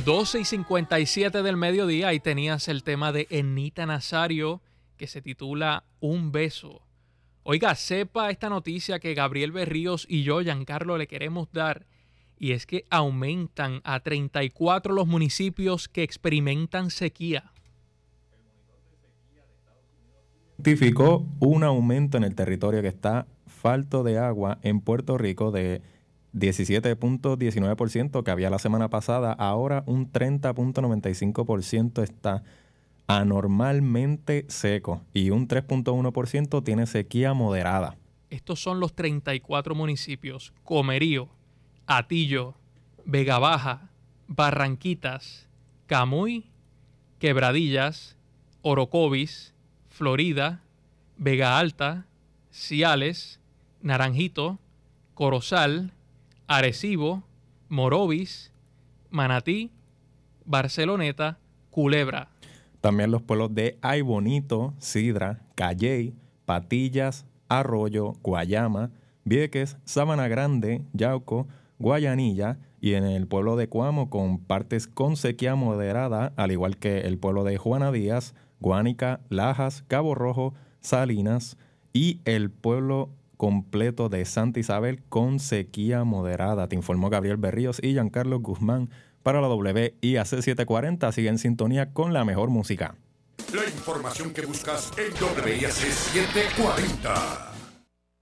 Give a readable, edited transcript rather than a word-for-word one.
12:57 del mediodía, ahí tenías el tema de Ennita Nazario que se titula Un beso. Oiga, sepa esta noticia que Gabriel Berríos y yo, Giancarlo, le queremos dar, y es que aumentan a 34 los municipios que experimentan sequía. Identificó un aumento en el territorio que está falto de agua en Puerto Rico de 17.19% que había la semana pasada, ahora un 30.95% está anormalmente seco y un 3.1% tiene sequía moderada. Estos son los 34 municipios: Comerío, Atillo, Vega Baja, Barranquitas, Camuy, Quebradillas, Orocovis, Florida, Vega Alta, Ciales, Naranjito, Corozal, Arecibo, Morovis, Manatí, Barceloneta, Culebra. También los pueblos de Ay Bonito, Sidra, Calley, Patillas, Arroyo, Guayama, Vieques, Sabana Grande, Yauco, Guayanilla y en el pueblo de Cuamo con partes con sequía moderada, al igual que el pueblo de Juana Díaz, Guánica, Lajas, Cabo Rojo, Salinas y el pueblo completo de Santa Isabel con sequía moderada. Te informó Gabriel Berríos y Giancarlo Guzmán para la WIAC 740. Sigue en sintonía con la mejor música. La información que buscas en WIAC 740.